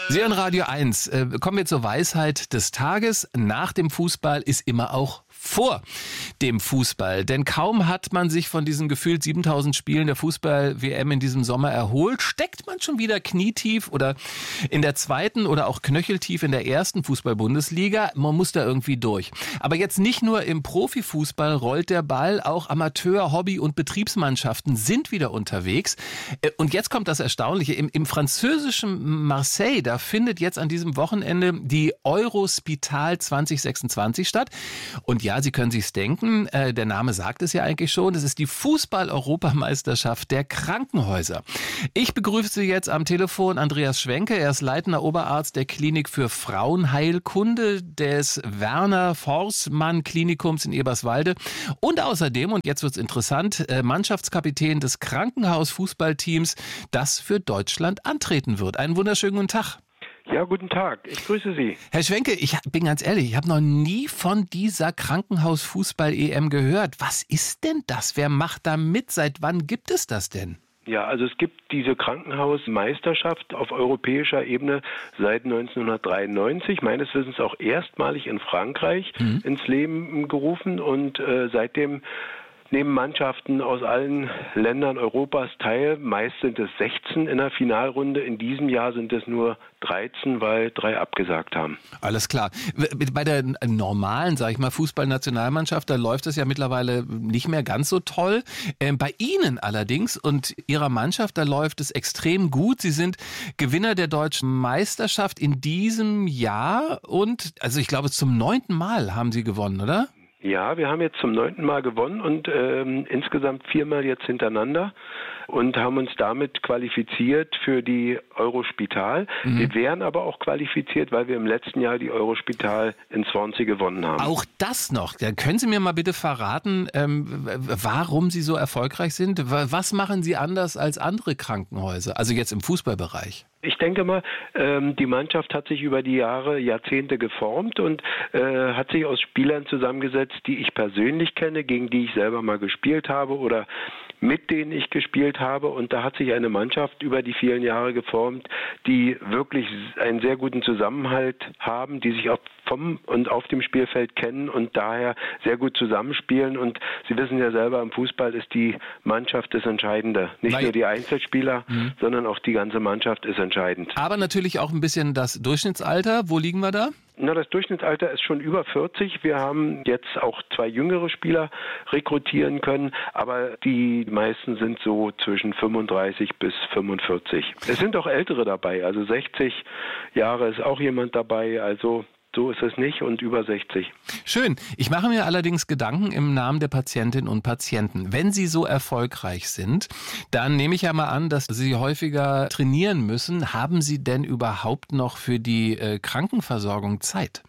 Sie hören Radio 1. Kommen wir zur Weisheit des Tages. Nach dem Fußball ist immer auch vor dem Fußball. Denn kaum hat man sich von diesen gefühlt 7000 Spielen der Fußball-WM in diesem Sommer erholt, steckt man schon wieder knietief oder in der zweiten oder auch knöcheltief in der ersten Fußball-Bundesliga. Man muss da irgendwie durch. Aber jetzt nicht nur im Profifußball rollt der Ball, auch Amateur-, Hobby- und Betriebsmannschaften sind wieder unterwegs. Und jetzt kommt das Erstaunliche. Im französischen Marseille, da findet jetzt an diesem Wochenende die Eurospital 2026 statt. Und ja, Sie können sich's denken, der Name sagt es ja eigentlich schon, es ist die Fußball-Europameisterschaft der Krankenhäuser. Ich begrüße jetzt am Telefon Andreas Schwenke, er ist leitender Oberarzt der Klinik für Frauenheilkunde des Werner-Forßmann-Klinikums in Eberswalde und außerdem, und jetzt wird's interessant, Mannschaftskapitän des Krankenhaus-Fußballteams, das für Deutschland antreten wird. Einen wunderschönen guten Tag. Ja, guten Tag. Ich grüße Sie. Herr Schwenke, ich bin ganz ehrlich, ich habe noch nie von dieser Krankenhaus-Fußball-EM gehört. Was ist denn das? Wer macht da mit? Seit wann gibt es das denn? Ja, also es gibt diese Krankenhausmeisterschaft auf europäischer Ebene seit 1993, meines Wissens auch erstmalig in Frankreich ins Leben gerufen und seitdem nehmen Mannschaften aus allen Ländern Europas teil. Meist sind es 16 in der Finalrunde. In diesem Jahr sind es nur 13, weil 3 abgesagt haben. Alles klar. Bei der normalen, sage ich mal, Fußballnationalmannschaft, da läuft es ja mittlerweile nicht mehr ganz so toll. Bei Ihnen allerdings und Ihrer Mannschaft, da läuft es extrem gut. Sie sind Gewinner der deutschen Meisterschaft in diesem Jahr und, also ich glaube, zum 9. Mal haben Sie gewonnen, oder? Ja, wir haben jetzt zum 9. Mal gewonnen und insgesamt 4 Mal jetzt hintereinander und haben uns damit qualifiziert für die Eurospital. Wir wären aber auch qualifiziert, weil wir im letzten Jahr die Eurospital in Swansea gewonnen haben. Auch das noch. Da können Sie mir mal bitte verraten, warum Sie so erfolgreich sind? Was machen Sie anders als andere Krankenhäuser? Also jetzt im Fußballbereich. Ich denke mal, die Mannschaft hat sich über die Jahrzehnte geformt und hat sich aus Spielern zusammengesetzt, die ich persönlich kenne, gegen die ich selber mal gespielt habe oder mit denen ich gespielt habe. Und da hat sich eine Mannschaft über die vielen Jahre geformt, die wirklich einen sehr guten Zusammenhalt haben, die sich auch vom und auf dem Spielfeld kennen und daher sehr gut zusammenspielen. Und Sie wissen ja selber, im Fußball ist die Mannschaft das Entscheidende. Nicht nur die Einzelspieler, sondern auch die ganze Mannschaft ist entscheidend. Aber natürlich auch ein bisschen das Durchschnittsalter. Wo liegen wir da? Na, das Durchschnittsalter ist schon über 40. Wir haben jetzt auch 2 jüngere Spieler rekrutieren können, aber die meisten sind so zwischen 35 bis 45. Es sind auch Ältere dabei, also 60 Jahre ist auch jemand dabei, also so ist es nicht und über 60. Schön. Ich mache mir allerdings Gedanken im Namen der Patientinnen und Patienten. Wenn Sie so erfolgreich sind, dann nehme ich ja mal an, dass Sie häufiger trainieren müssen. Haben Sie denn überhaupt noch für die Krankenversorgung Zeit?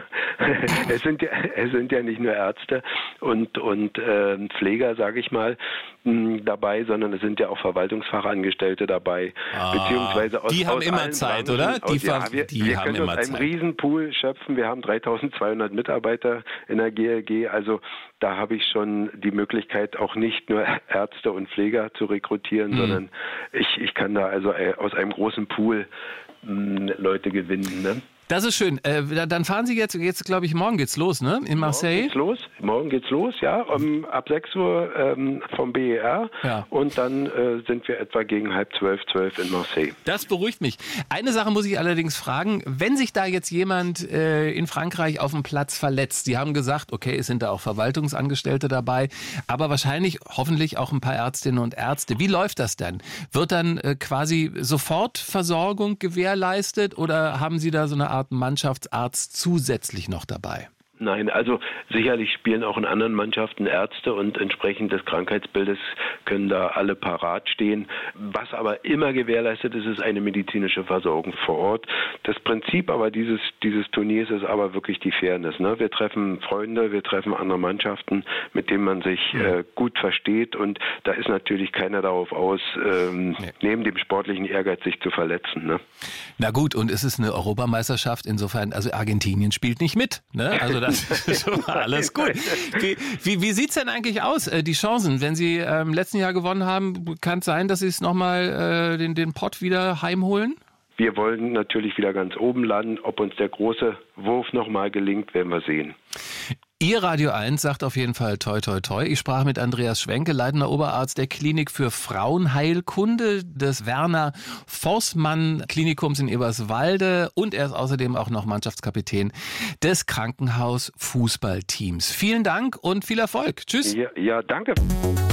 Es sind ja nicht nur Ärzte und Pfleger, sage ich mal, dabei, sondern es sind ja auch Verwaltungsfachangestellte dabei. Beziehungsweise die haben immer Zeit, oder? Wir können aus einem Riesenpool schöpfen. Wir haben 3200 Mitarbeiter in der GLG. Also da habe ich schon die Möglichkeit, auch nicht nur Ärzte und Pfleger zu rekrutieren, sondern ich kann da also aus einem großen Pool Leute gewinnen, ne? Das ist schön. Dann fahren Sie jetzt glaube ich, morgen geht's los, ne? In Marseille? Morgen geht's los, ja. Ab 6 Uhr vom BER. Ja. Und dann sind wir etwa gegen 11:30, 12 in Marseille. Das beruhigt mich. Eine Sache muss ich allerdings fragen. Wenn sich da jetzt jemand in Frankreich auf dem Platz verletzt, Sie haben gesagt, okay, es sind da auch Verwaltungsangestellte dabei, aber wahrscheinlich, hoffentlich auch ein paar Ärztinnen und Ärzte. Wie läuft das denn? Wird dann quasi sofort Versorgung gewährleistet oder haben Sie da so eine Art Mannschaftsarzt zusätzlich noch dabei? Nein, also sicherlich spielen auch in anderen Mannschaften Ärzte und entsprechend des Krankheitsbildes können da alle parat stehen. Was aber immer gewährleistet ist, ist eine medizinische Versorgung vor Ort. Das Prinzip aber dieses Turniers ist aber wirklich die Fairness, ne? Wir treffen Freunde, wir treffen andere Mannschaften, mit denen man sich gut versteht und da ist natürlich keiner darauf aus, neben dem sportlichen Ehrgeiz sich zu verletzen, ne? Na gut, und es ist eine Europameisterschaft, insofern, also Argentinien spielt nicht mit, ne? Also das ist schon mal alles gut. Wie sieht's denn eigentlich aus, die Chancen? Wenn Sie im letzten Jahr gewonnen haben, kann es sein, dass Sie es nochmal den Pott wieder heimholen? Wir wollen natürlich wieder ganz oben landen. Ob uns der große Wurf nochmal gelingt, werden wir sehen. Ihr Radio 1 sagt auf jeden Fall toi toi toi. Ich sprach mit Andreas Schwenke, leitender Oberarzt der Klinik für Frauenheilkunde des Werner Forssmann Klinikums in Eberswalde und er ist außerdem auch noch Mannschaftskapitän des Krankenhaus Fußballteams. Vielen Dank und viel Erfolg. Tschüss. Ja, danke.